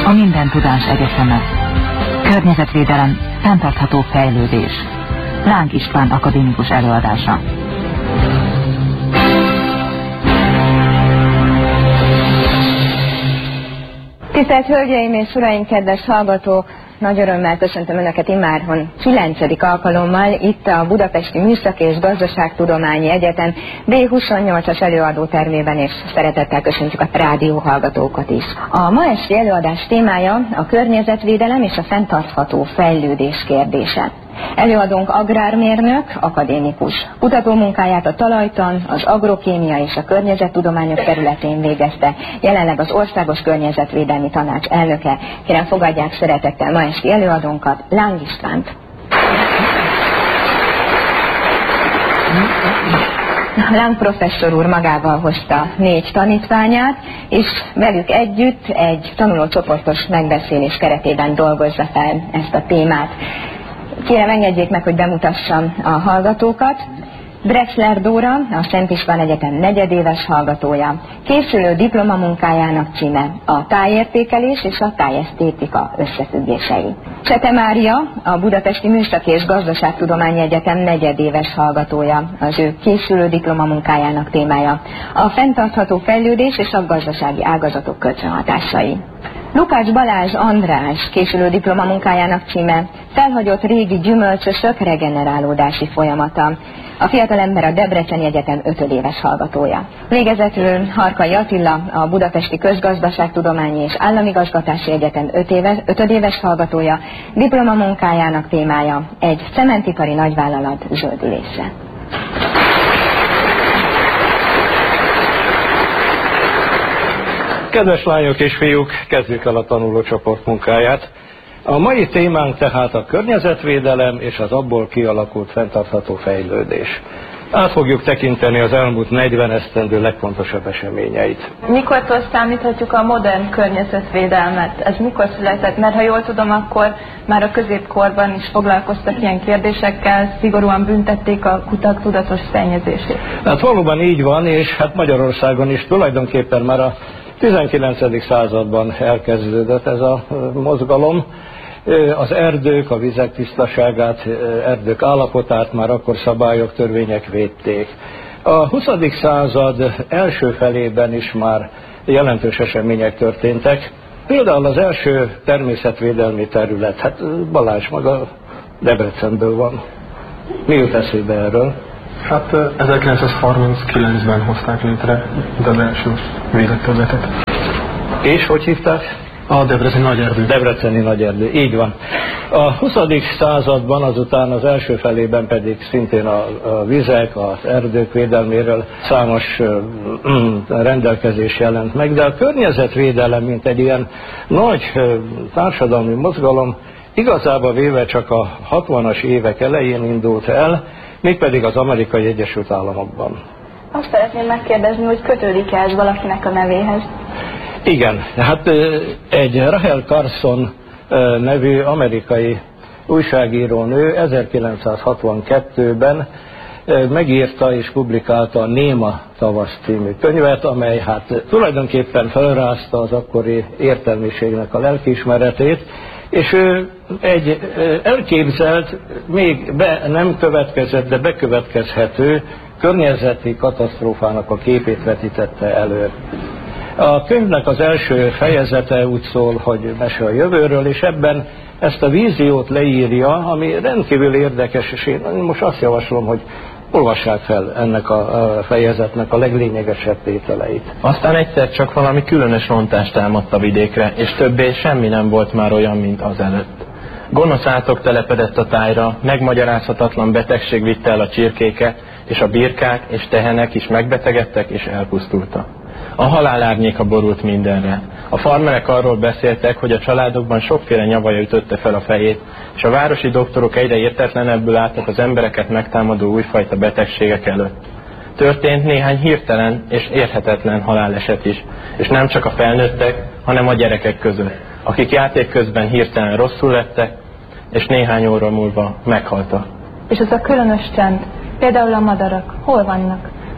A Minden Tudás Egyeteme. Környezetvédelem, fenntartható fejlődés. Láng István akadémikus előadása. Tisztelt Hölgyeim és Uraim, kedves hallgatók! Nagy örömmel köszöntöm Önöket immáron 9. alkalommal itt a Budapesti Műszaki és Gazdaságtudományi Egyetem B28-as előadótermében, és szeretettel köszöntjük a rádióhallgatókat is. A ma esti előadás témája a környezetvédelem és a fenntartható fejlődés kérdése. Előadónk agrármérnök, akadémikus. Kutatómunkáját a talajtan, az agrokémia és a környezettudományok területén végezte, jelenleg az Országos Környezetvédelmi Tanács elnöke. Kérem, fogadják szeretettel ma esti előadónkat, Láng Istvánt. Láng professzor úr magával hozta 4 tanítványát, és velük együtt egy tanulócsoportos megbeszélés keretében dolgozza fel ezt a témát. Kérem, engedjék meg, hogy bemutassam a hallgatókat. Drexler Dóra, a Szent István Egyetem negyedéves hallgatója. Készülő diplomamunkájának címe a tájértékelés és a tájesztétika összefüggései. Csete Mária, a Budapesti Műszaki és Gazdaságtudományi Egyetem negyedéves hallgatója. Az ő készülő diplomamunkájának témája a fenntartható fejlődés és a gazdasági ágazatok kölcsönhatásai. Lukács Balázs András készülő diplomamunkájának címe Felhagyott régi gyümölcsösök regenerálódási folyamata. A fiatalember a Debreceni Egyetem 5. éves hallgatója. Végezetül Harkai Attila, a Budapesti Közgazdaságtudományi és Államigazgatási Egyetem 5. éves hallgatója. Diplomamunkájának témája egy cementipari nagyvállalat zöldülése. Kedves lányok és fiúk, kezdjük el a tanulócsoport munkáját. A mai témánk tehát a környezetvédelem és az abból kialakult fenntartható fejlődés. Át fogjuk tekinteni az elmúlt 40 esztendő legfontosabb eseményeit. Mikortól számíthatjuk a modern környezetvédelmet? Ez mikor született? Mert ha jól tudom, akkor már a középkorban is foglalkoztak ilyen kérdésekkel, szigorúan büntették a kutak tudatos szennyezését. Hát valóban így van, és hát Magyarországon is tulajdonképpen már a 19. században elkezdődött ez a mozgalom. Az erdők, a vizek tisztaságát, erdők állapotát már akkor szabályok, törvények védték. A 20. század első felében is már jelentős események történtek. Például az első természetvédelmi terület, hát Balázs maga Debrecenből van. Mi jut eszébe erről? Hát 1939-ben hozták létre az első védett. És hogy hívták? A Debreceni Nagyerdő. Debreceni Nagyerdő, így van. A 20. században, azután az első felében pedig szintén a vizek, az erdők védelméről számos rendelkezés jelent meg, de a környezetvédelem, mint egy ilyen nagy társadalmi mozgalom, igazából véve csak a 60-as évek elején indult el, mégpedig az Amerikai Egyesült Államokban. Azt szeretném megkérdezni, hogy kötődik-e ez valakinek a nevéhez? Igen, hát egy Rachel Carson nevű amerikai újságíró nő 1962-ben megírta és publikálta a Néma tavasz című könyvet, amely hát tulajdonképpen felrázta az akkori értelmiségnek a lelkiismeretét, és ő egy elképzelt, még be nem következett, de bekövetkezhető környezeti katasztrófának a képét vetítette elő. A könyvnek az első fejezete úgy szól, hogy mese a jövőről, és ebben ezt a víziót leírja, ami rendkívül érdekes, és én most azt javaslom, hogy olvassák fel ennek a fejezetnek a leglényegesebb tételeit. Aztán egyszer csak valami különös rontást támadt a vidékre, és többé semmi nem volt már olyan, mint azelőtt. Gonosz átok telepedett a tájra, megmagyarázhatatlan betegség vitte el a csirkéket, és a birkák és tehenek is megbetegedtek és elpusztultak. A halál árnyéka borult mindenre. A farmerek arról beszéltek, hogy a családokban sokféle nyavaja ütötte fel a fejét, és a városi doktorok egyre értetlenebbül álltak az embereket megtámadó újfajta betegségek előtt. Történt néhány hirtelen és érthetetlen haláleset is, és nem csak a felnőttek, hanem a gyerekek között, akik játék közben hirtelen rosszul lettek, és néhány óra múlva meghaltak. És az a különös csend, például a madarak, hol vannak?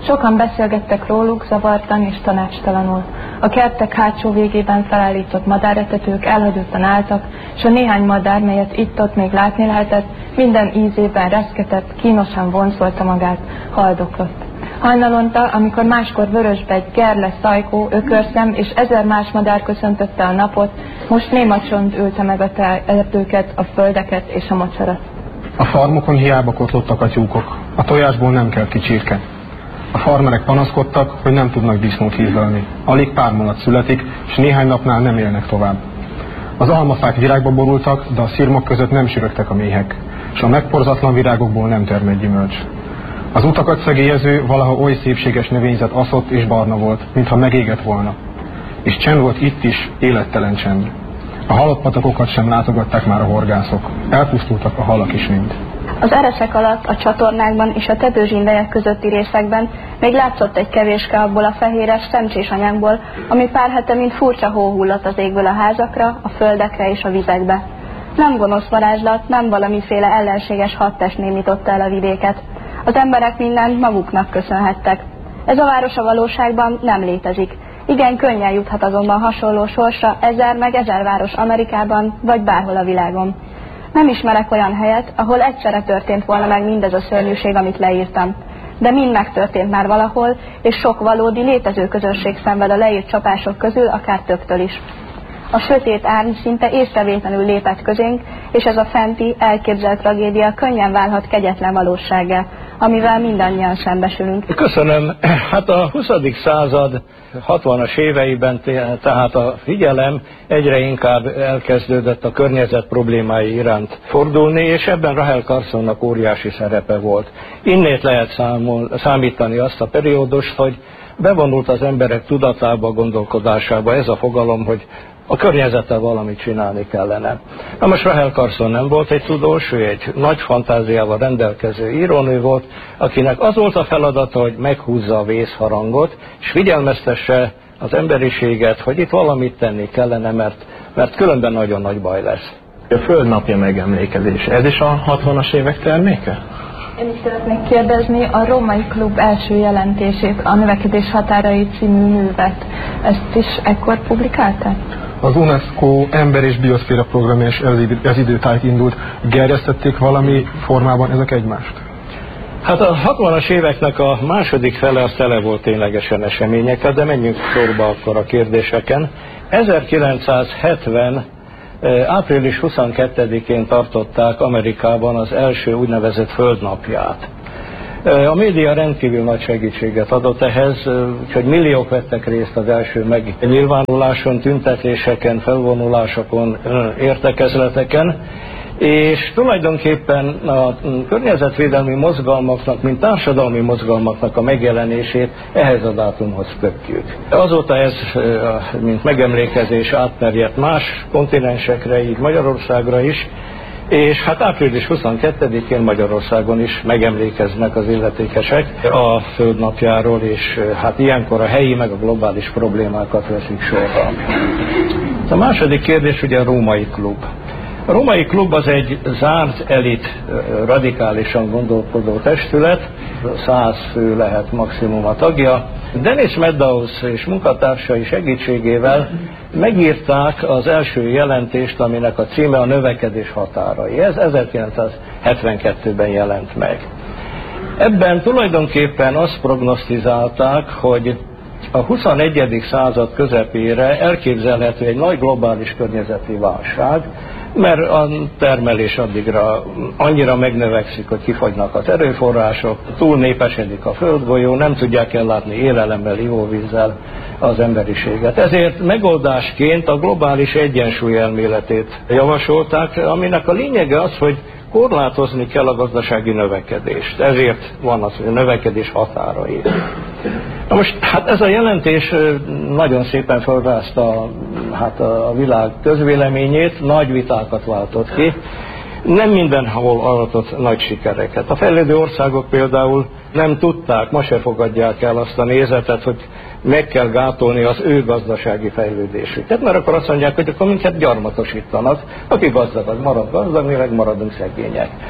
Sokan beszélgettek róluk zavartan és tanácstalanul. A kertek hátsó végében felállított madáretetők elhagyottan álltak, és a néhány madár, melyet itt-ott még látni lehetett, minden ízében reszketett, kínosan vonszolta magát, haldoklott. Hajnalonta, amikor máskor vörösbegy, gerle, szajkó, ökörszem és 1000 más madár köszöntötte a napot, most néma csont ülte meg a erdőket, a földeket és a mocsarat. A farmokon hiába kotlottak a tyúkok, a tojásból nem kell ki csirke. A farmerek panaszkodtak, hogy nem tudnak disznót hízlelni. Alig pár monat születik, és néhány napnál nem élnek tovább. Az almafák virágba borultak, de a szirmok között nem sürögtek a méhek, és a megporzatlan virágokból nem termett gyümölcs. Az utakat szegélyező, valaha oly szépséges növényzet aszott és barna volt, mintha megégett volna. És csend volt itt is, élettelen csend. A halott patakokat sem látogatták már a horgászok. Elpusztultak a halak is mind. Az ereszek alatt, a csatornákban és a tetőzsindelyek közötti részekben még látszott egy kevéske abból a fehéres, szemcsés anyagból, ami pár hete mint furcsa hó hullott az égből a házakra, a földekre és a vizekbe. Nem gonosz varázslat, nem valamiféle ellenséges hadtest némította el a vidéket. Az emberek mindent maguknak köszönhettek. Ez a város a valóságban nem létezik. Igen, könnyen juthat azonban hasonló sorsra 1000 meg 1000 város Amerikában, vagy bárhol a világon. Nem ismerek olyan helyet, ahol egyszerre történt volna meg mindez a szörnyűség, amit leírtam. De mind megtörtént már valahol, és sok valódi létező közösség szenved a leírt csapások közül, akár többtől is. A sötét árny szinte észrevétlenül lépett közénk, és ez a fenti, elképzelt tragédia könnyen válhat kegyetlen valósággá, amivel mindannyian szembesülünk. Köszönöm. Hát a 20. század 60-as éveiben tehát a figyelem egyre inkább elkezdődött a környezet problémái iránt fordulni, és ebben Rahel Carsonnak óriási szerepe volt. Innét lehet számítani azt a periódust, hogy bevonult az emberek tudatába, gondolkodásába ez a fogalom, hogy a környezettel valamit csinálni kellene. Na most Rahel Carson nem volt egy tudós, ő egy nagy fantáziával rendelkező írónő volt, akinek az volt a feladata, hogy meghúzza a vészharangot, és figyelmeztesse az emberiséget, hogy itt valamit tenni kellene, mert különben nagyon nagy baj lesz. A Földnapja megemlékezés, ez is a 60-as évek terméke? Én is szeretnék kérdezni a Római Klub első jelentését, a Növekedés határai című művet. Ezt is ekkor publikálták? Az UNESCO ember és bioszféra programja és ez időtájt indult. Gerjesztették valami formában ezek egymást? Hát a 60-as éveknek a második fele az tele volt ténylegesen eseményekkel, de menjünk sorba akkor a kérdéseken. 1970 április 22-én tartották Amerikában az első úgynevezett Földnapját. A média rendkívül nagy segítséget adott ehhez, úgyhogy milliók vettek részt az első megnyilvánuláson, tüntetéseken, felvonulásokon, értekezleteken, és tulajdonképpen a környezetvédelmi mozgalmaknak, mint társadalmi mozgalmaknak a megjelenését ehhez a dátumhoz kötjük. Azóta ez, mint megemlékezés átterjedt más kontinensekre, így Magyarországra is, és hát április 22-én Magyarországon is megemlékeznek az illetékesek a Földnapjáról, és hát ilyenkor a helyi meg a globális problémákat veszik sorra. A második kérdés ugye a Római Klub. A Római Klub az egy zárt elit, radikálisan gondolkodó testület, 100 fő lehet maximum a tagja. Dennis Meadows és munkatársai segítségével megírták az első jelentést, aminek a címe a Növekedés határai. Ez 1972-ben jelent meg. Ebben tulajdonképpen azt prognosztizálták, hogy a 21. század közepére elképzelhető egy nagy globális környezeti válság, mert a termelés addigra annyira megnövekszik, hogy kifogynak az erőforrások, túlnépesedik a földgolyó, nem tudják ellátni élelemmel, ivóvízzel az emberiséget. Ezért megoldásként a globális egyensúly elméletét javasolták, aminek a lényege az, hogy korlátozni kell a gazdasági növekedést. Ezért van az, hogy a növekedés határai. Na most, hát ez a jelentés nagyon szépen felrázta a világ közvéleményét, nagy vitákat váltott ki. Nem mindenhol aratott nagy sikereket. A fejlődő országok például nem tudták, ma se fogadják el azt a nézetet, hogy meg kell gátolni az ő gazdasági fejlődésüket, mert akkor azt mondják, hogy akkor minket gyarmatosítanak, aki gazdag, az marad gazdag, mi meg maradunk szegények.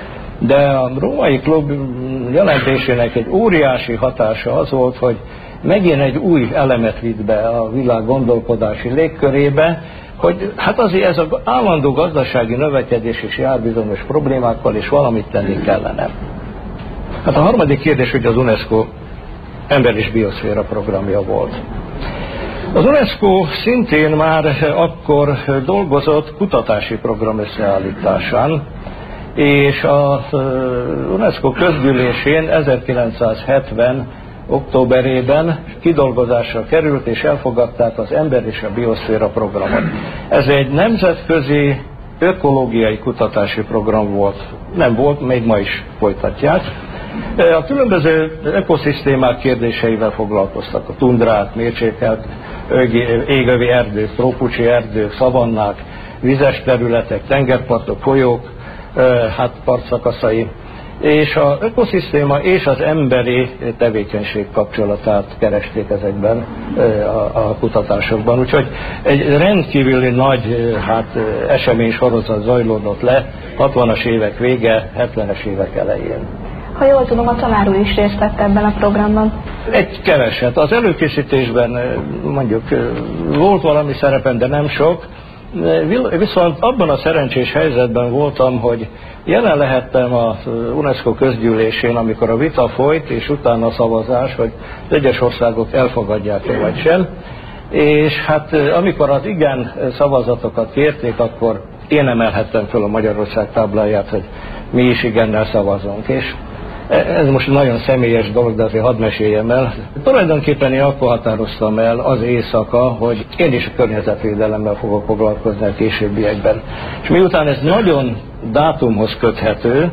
De a Római Klub jelentésének egy óriási hatása az volt, hogy megint egy új elemet vitt be a világ gondolkodási légkörébe, hogy hát azért ez az állandó gazdasági növekedés is jár bizonyos problémákkal, és valamit tenni kellene. Hát a harmadik kérdés, hogy az UNESCO ember és bioszféra programja volt. Az UNESCO szintén már akkor dolgozott kutatási program összeállításán, és az UNESCO közgyűlésén 1970 októberében kidolgozásra került, és elfogadták az ember és a bioszféra programot. Ez egy nemzetközi ökológiai kutatási program volt. Nem volt, még ma is folytatják. A különböző ökoszisztémák kérdéseivel foglalkoztak. A tundrák, mérsékelt égövi erdők, trópusi erdők, szavannák, vizes területek, tengerpartok, folyók, partszakaszai, és az ökoszisztéma és az emberi tevékenység kapcsolatát keresték ezekben a kutatásokban. Úgyhogy egy rendkívüli nagy esemény sorozat zajlódott le 60-as évek vége, 70-es évek elején. Ha jól tudom, a tanár úr is részt vett ebben a programban. Egy keveset. Az előkészítésben mondjuk volt valami szerepem, de nem sok. Viszont abban a szerencsés helyzetben voltam, hogy jelen lehettem az UNESCO közgyűlésén, amikor a vita folyt, és utána a szavazás, hogy az egyes országok elfogadják-e vagy sem. És hát amikor az igen szavazatokat kérték, akkor én emelhettem föl a Magyarország tábláját, hogy mi is igennel szavazunk. És ez most nagyon személyes dolog, de azért hadd meséljem el. Tulajdonképpen én akkor határoztam el az éjszaka, hogy én is a környezetvédelemmel fogok foglalkozni a későbbiekben. És miután ez nagyon dátumhoz köthető,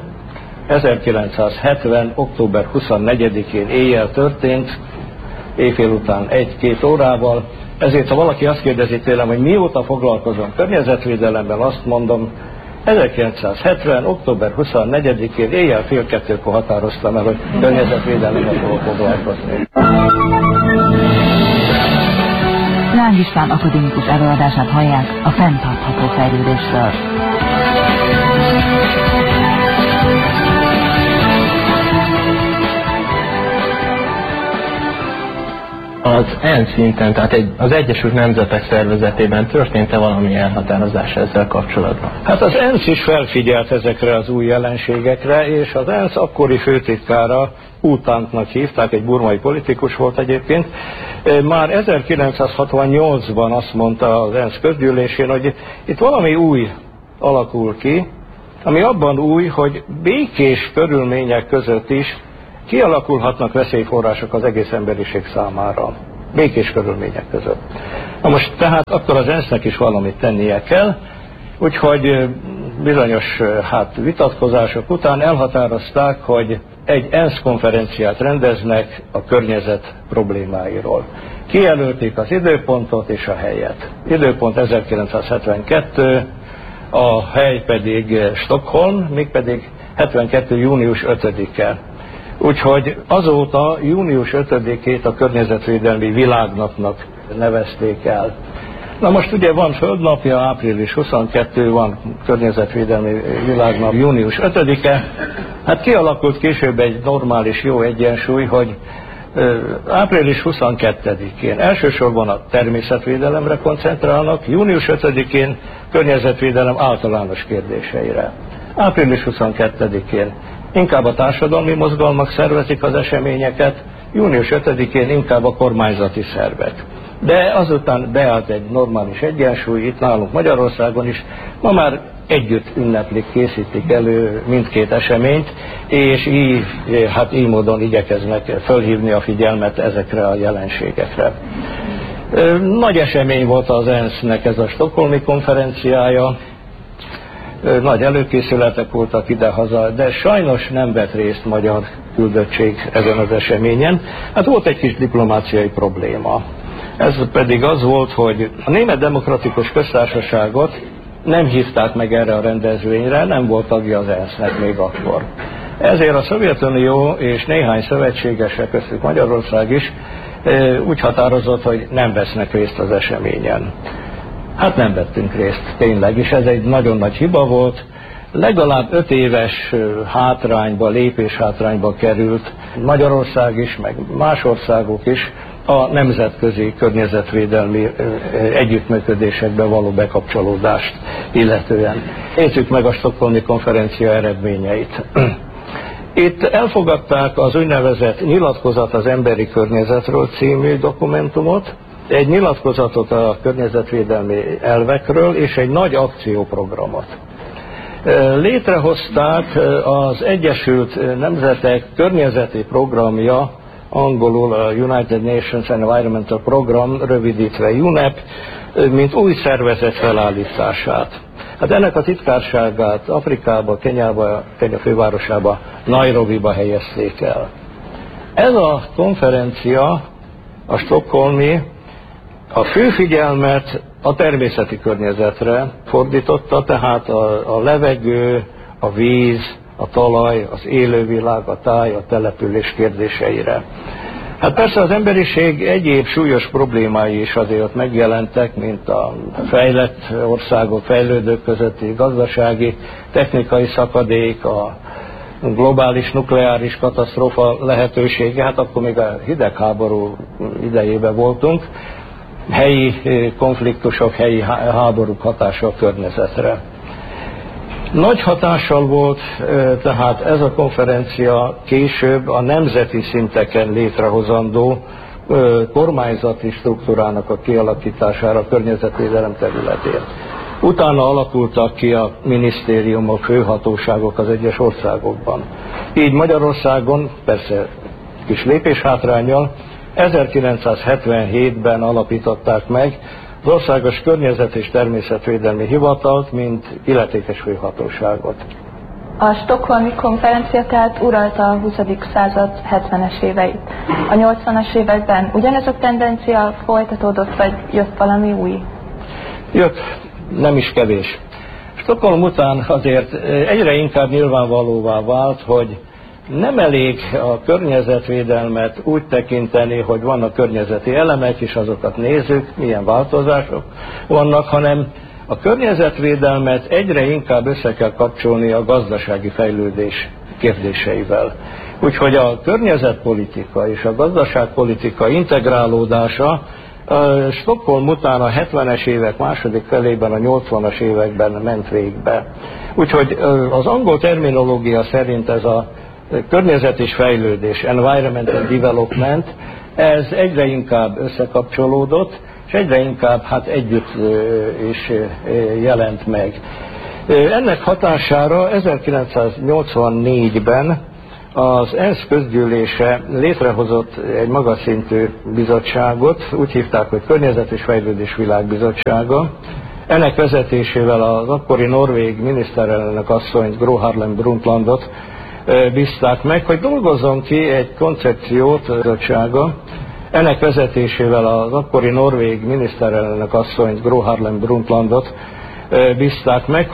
1970. október 24-én éjjel történt, éjfél után 1-2 órával, ezért ha valaki azt kérdezi tőlem, hogy mióta foglalkozom környezetvédelemmel, azt mondom, 1970. október 24-én éjjel 1:30-kor határoztam el, hogy környezetvédelemmel fogok foglalkozni. Láng István akadémikus előadását hallják a fenntartható fejlődésről. Az ENSZ szinten, tehát az Egyesült Nemzetek Szervezetében történt-e valami elhatározás ezzel kapcsolatban? Hát az ENSZ is felfigyelt ezekre az új jelenségekre, és az ENSZ akkori főtitkára, Útántnak hívták, egy burmai politikus volt egyébként, már 1968-ban azt mondta az ENSZ közgyűlésén, hogy itt valami új alakul ki, ami abban új, hogy békés körülmények között is kialakulhatnak veszélyforrások az egész emberiség számára. Békés körülmények között. Na most tehát akkor az ENSZ-nek is valamit tennie kell, úgyhogy bizonyos vitatkozások után elhatározták, hogy egy ENSZ konferenciát rendeznek a környezet problémáiról. Kijelölték az időpontot és a helyet. Időpont 1972, a hely pedig Stockholm, mégpedig 72. június 5-e. Úgyhogy azóta június 5-ét a környezetvédelmi világnapnak nevezték el. Na most ugye van Földnapja, április 22, van környezetvédelmi világnap, június 5-e. Hát kialakult később egy normális jó egyensúly, hogy április 22-én elsősorban a természetvédelemre koncentrálnak, június 5-én környezetvédelem általános kérdéseire. Április 22-én inkább a társadalmi mozgalmak szervezik az eseményeket, június 5-én inkább a kormányzati szervek. De azután beállt egy normális egyensúly, itt nálunk Magyarországon is, ma már együtt ünneplik, készítik elő mindkét eseményt, és így módon igyekeznek felhívni a figyelmet ezekre a jelenségekre. Nagy esemény volt az ENSZ-nek ez a stockholmi konferenciája, nagy előkészületek voltak idehaza, de sajnos nem vett részt magyar küldöttség ezen az eseményen. Hát volt egy kis diplomáciai probléma. Ez pedig az volt, hogy a Német Demokratikus Köztársaságot nem hívták meg erre a rendezvényre, nem volt tagja az ENSZ-nek még akkor. Ezért a Szovjetunió és néhány szövetségese, köztük Magyarország is úgy határozott, hogy nem vesznek részt az eseményen. Hát nem vettünk részt, tényleg, és ez egy nagyon nagy hiba volt. legalább 5 éves hátrányba, lépéshátrányba került Magyarország is, meg más országok is a nemzetközi környezetvédelmi együttműködésekbe való bekapcsolódást illetően. Nézzük meg a Stockholmi konferencia eredményeit. Itt elfogadták az úgynevezett Nyilatkozat az emberi környezetről című dokumentumot, egy nyilatkozatot a környezetvédelmi elvekről és egy nagy akcióprogramot. Létrehozták az Egyesült Nemzetek környezeti programja, angolul a United Nations Environmental Program, rövidítve UNEP, mint új szervezet felállítását. Hát ennek a titkárságát Afrikába, Kenyába, Kenya fővárosába, Nairobiba helyezték el. Ez a konferencia, a stockholmi, a fő figyelmet a természeti környezetre fordította, tehát a levegő, a víz, a talaj, az élővilág, a táj, a település kérdéseire. Hát persze az emberiség egyéb súlyos problémái is azért megjelentek, mint a fejlett országok, fejlődők közötti gazdasági, technikai szakadék, a globális nukleáris katasztrófa lehetősége, hát akkor még a hidegháború idejében voltunk, helyi konfliktusok, helyi háborúk hatása a környezetre. Nagy hatással volt tehát ez a konferencia később a nemzeti szinteken létrehozandó kormányzati struktúrának a kialakítására a környezetvédelem területén. Utána alakultak ki a minisztériumok, főhatóságok az egyes országokban. Így Magyarországon, persze kis lépéshátránnyal, 1977-ben alapították meg az Országos Környezet és Természetvédelmi Hivatalt, mint illetékes főhatóságot. A Stockholmi konferencia tehát uralta a 20. század 70-es éveit. A 80-as években ugyanez a tendencia folytatódott, vagy jött valami új? Jött, nem is kevés. Stockholm után azért egyre inkább nyilvánvalóvá vált, hogy nem elég a környezetvédelmet úgy tekinteni, hogy vannak környezeti elemek, és azokat nézzük, milyen változások vannak, hanem a környezetvédelmet egyre inkább össze kell kapcsolni a gazdasági fejlődés kérdéseivel. Úgyhogy a környezetpolitika és a gazdaságpolitika integrálódása Stockholm után a 70-es évek második felében, a 80-as években ment végbe. Úgyhogy az angol terminológia szerint ez a környezet és fejlődés, environmental development, ez egyre inkább összekapcsolódott, és egyre inkább hát együtt is jelent meg. Ennek hatására 1984-ben az ENSZ közgyűlése létrehozott egy magas szintű bizottságot, úgy hívták, hogy Környezet és Fejlődés Világbizottsága. Ennek vezetésével az akkori norvég miniszterelnök asszonyt, Gro Harlem Brundtlandot bízták meg, hogy dolgozzon ki egy koncepciót a bizottsága. Ennek vezetésével az akkori norvég miniszterelnök asszonyt, Gro Harlem Brundtlandot bízták meg,